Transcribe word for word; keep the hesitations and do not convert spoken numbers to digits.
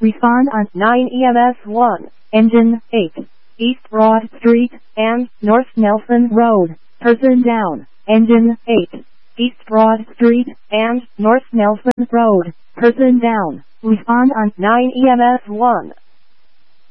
Respond on nine E M S one. Engine eight. East Broad Street and North Nelson Road. Person down. Engine eight. East Broad Street and North Nelson Road. Person down. Respond on nine E M S one.